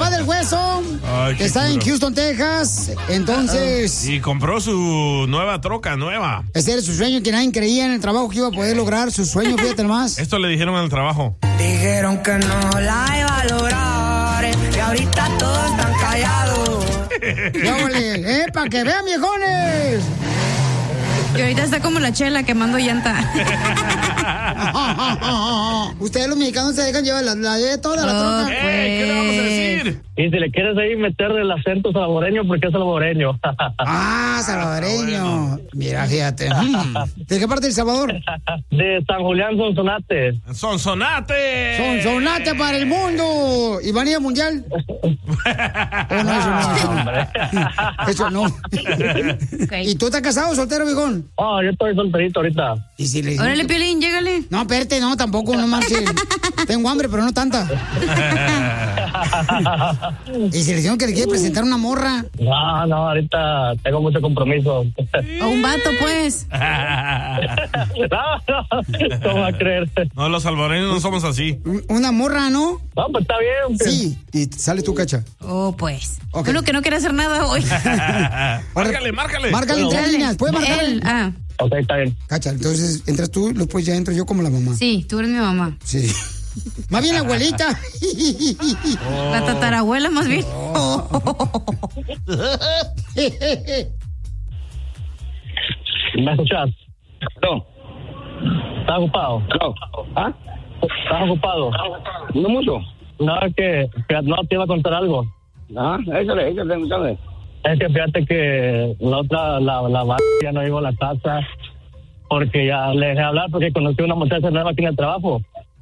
papá del hueso, que está en Houston, Texas. Entonces... Y compró su nueva troca, nueva. Ese era su sueño, que nadie creía en el trabajo que iba a poder lograr. Su sueño, fíjate nomás. Esto le dijeron al trabajo. Dijeron que no la iba a lograr, y ahorita todos están callados. ¡Para que vean, viejones! Y ahorita está como la Chela quemando llanta. Ustedes los mexicanos se dejan llevar la toda la troca. ¿Qué le vamos a decir? Y si le quieres ahí meter el acento salvadoreño, porque es salvadoreño. Salvadoreño. Mira, fíjate. ¿De qué parte del Salvador? De San Julián, Sonsonate. ¡Sonsonate! ¡Sonsonate para el mundo! ¿Y van a ir al mundial? Eso no. Okay. ¿Y tú estás casado o soltero, viejón? Yo estoy solterito ahorita. ¿Y si le... Órale, Piolín, llégale. No, espérate, no, tampoco, no marches. Tengo hambre, pero no tanta. ¿Y si le dijeron que le quiere presentar una morra? No, ahorita tengo mucho compromiso. A un vato, pues. ¿Cómo va a creer? No, los salvadoreños no somos así. Una morra, ¿no? No, pues está bien. Sí, y sale tu Cacha. Oh, pues. Okay. Uno que no quiere hacer nada hoy. Márcale. Márcale en 3 líneas, ¿puedes marcar? Él, Ok, está bien. Cacha, entonces entras tú, después ya entro yo como la mamá. Sí, tú eres mi mamá. Sí. Más bien la abuelita. La tatarabuela, más bien. ¿Me escuchas? No. ¿Estás ocupado? No. ¿Ah? ¿Estás ocupado? No mucho. No, es que no te iba a contar algo. Échale. Es que fíjate que la otra, la ya no llegó a la casa porque ya le dejé hablar porque conocí a una muchacha nueva aquí en el trabajo.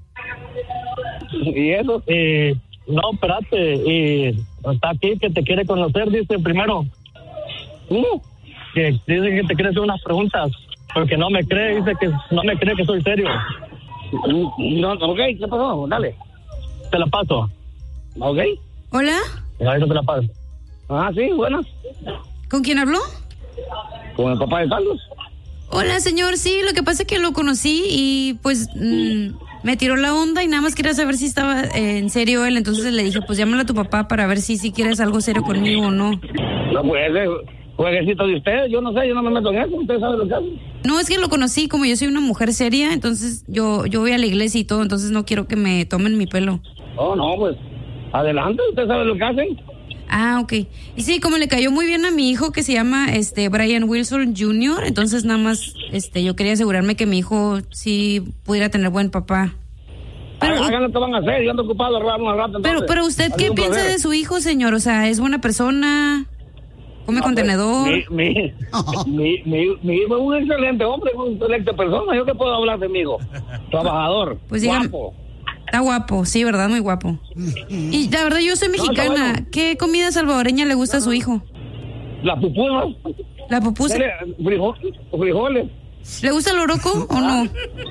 ¿Y eso? Y no, espérate, y está aquí que te quiere conocer, dice primero. Que dice que te quiere hacer unas preguntas porque no me cree, dice que no me cree que soy serio. No, ok, ¿qué pasó? Dale. Te la paso. Ok. ¿Hola? Ahorita te la paso. Sí, bueno. ¿Con quién habló? Con el papá de Carlos. Hola, señor. Sí, lo que pasa es que lo conocí y pues me tiró la onda y nada más quería saber si estaba en serio él. Entonces le dije, pues llámale a tu papá para ver si quieres algo serio conmigo o no. No, pues ese jueguecito de ustedes, yo no sé, yo no me meto en eso, ustedes saben lo que hacen. No, es que lo conocí, como yo soy una mujer seria, entonces yo voy a la iglesia y todo, entonces no quiero que me tomen mi pelo. Oh, no, pues adelante, ustedes saben lo que hacen. Ok. Y sí, como le cayó muy bien a mi hijo que se llama Brian Wilson Jr., entonces nada más yo quería asegurarme que mi hijo sí pudiera tener buen papá. Pero hagan lo que van a hacer, yo ando ocupado al rato. Pero usted, ¿qué piensa de su hijo, señor? O sea, ¿es buena persona? ¿Come contenedor? Mi hijo es un excelente hombre, es una excelente persona. ¿Yo qué puedo hablar de mi hijo? Trabajador, pues guapo. Está guapo, sí, ¿verdad? Muy guapo. Y la verdad, yo soy mexicana. Bueno. ¿Qué comida salvadoreña le gusta a su hijo? La pupusa. ¿La pupusa? Frijoles. ¿Le gusta el oroco o no?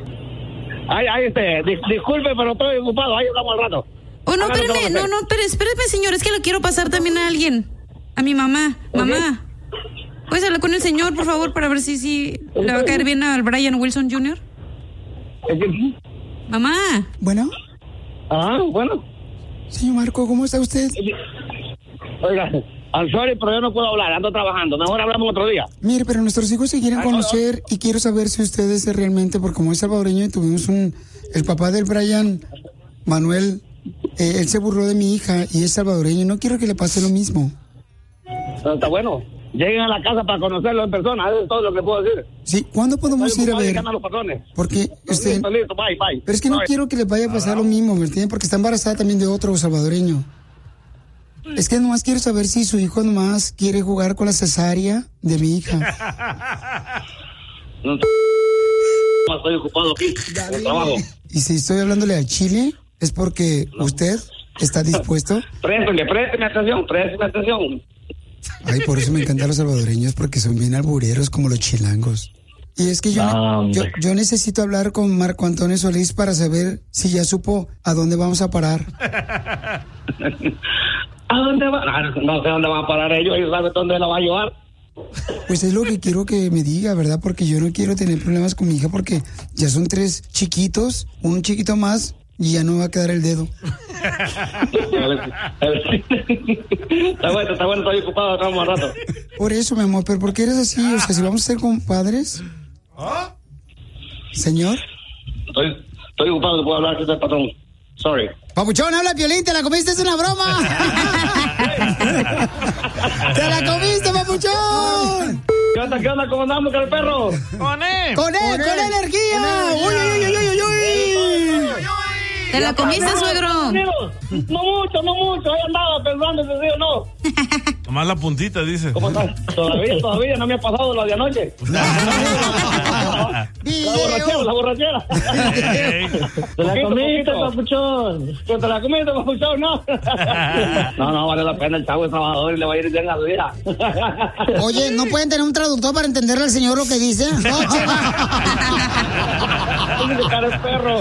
Disculpe, pero estoy ocupado. Ahí hablamos al rato. Oh, no, espérame, señor. Es que lo quiero pasar también a alguien. A mi mamá. Okay. Mamá. ¿Puedes hablar con el señor, por favor, para ver si le va a caer bien al Brian Wilson Jr.? Mamá. ¿Bueno? Bueno. Señor Marco, ¿cómo está usted? Oiga, I'm sorry, pero yo no puedo hablar, ando trabajando. Mejor hablamos otro día. Mire, pero nuestros hijos se quieren conocer y quiero saber si ustedes realmente, porque como es salvadoreño y tuvimos el papá del Brian, Manuel, él se burló de mi hija y es salvadoreño. No quiero que le pase lo mismo. Está bueno. Lleguen a la casa para conocerlo en persona, eso es todo lo que puedo decir. Sí, ¿cuándo podemos ir a ver? Porque listo, bye. Pero es que no quiero que les vaya a pasar lo mismo, ¿me entienden? Porque está embarazada también de otro salvadoreño. Es que nomás quiero saber si su hijo nomás quiere jugar con la cesárea de mi hija. No, estoy ocupado aquí, en el trabajo. Y si estoy hablándole a Chile, es porque usted está dispuesto. Présteme atención. Ay, por eso me encantan los salvadoreños, porque son bien albureros como los chilangos. Y es que yo necesito hablar con Marco Antonio Solís para saber si ya supo a dónde vamos a parar. ¿A dónde va? No sé dónde van a parar ellos saben dónde la va a llevar. Pues es lo que quiero que me diga, ¿verdad? Porque yo no quiero tener problemas con mi hija porque ya son 3 chiquitos, un chiquito más. y ya no va a quedar el dedo. Está bueno, estoy ocupado acá un rato. Por eso, mi amor, pero ¿por qué eres así? O sea, si vamos a ser compadres. Señor. Estoy ocupado, no puedo hablar, que es el patrón. Sorry. Papuchón, habla Piolín, te la comiste, es una broma. ¡Te la comiste, papuchón! ¿Qué onda? ¿Cómo andamos con el perro? ¡Con él! ¡Con energía! ¡Uy! ¿Te la comiste, suegro? No mucho. Ahí andaba pensando si sí o no. Nomás la puntita, dice. ¿Cómo estás? Todavía no me ha pasado lo de anoche. La borrachera. ¿Te la comiste, papuchón? ¿Te la comiste, papuchón? No. No, vale la pena. El chavo es trabajador y le va a ir bien a su vida. Oye, ¿no pueden tener un traductor para entenderle al señor lo que dice? No, ¡Qué cara es perro!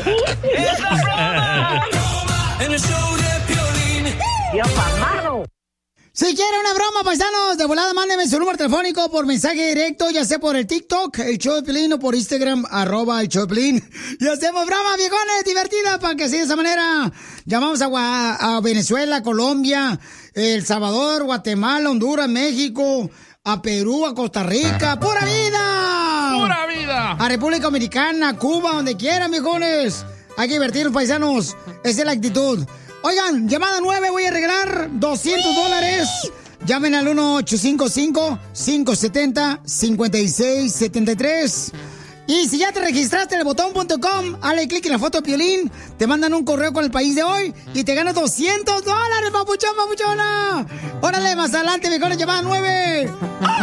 En el show de Piolín. ¡Dios amado! Si quieren una broma, paisanos, de volada, mándenme su número telefónico por mensaje directo, ya sea por el TikTok, el show de Piolín, o por Instagram, @el show de Piolín. Y hacemos broma, viejones, divertida, para que así de esa manera llamamos a Venezuela, Colombia, El Salvador, Guatemala, Honduras, México, a Perú, a Costa Rica. ¡Pura vida! ¡Pura vida! A República Dominicana, Cuba, donde quieran, viejones. Hay que divertirnos, paisanos. Esa es la actitud. Oigan, llamada 9, voy a regalar $200. Llamen al 1-855-570-5673. Y si ya te registraste en el botón.com, dale clic en la foto de Piolín, te mandan un correo con el país de hoy y te ganas $200, papuchona. Órale, más adelante, mejor llamada 9.